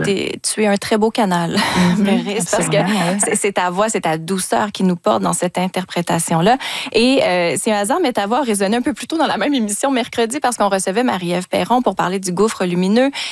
tu es un très beau canal, Bérénice, parce que c'est ta voix, c'est ta douceur qui nous porte dans cette interprétation-là. Et c'est un hasard, mais ta voix a résonné un peu plus tôt dans la même émission mercredi parce qu'on recevait Marie-Ève Perron pour parler du gouffre lumineux.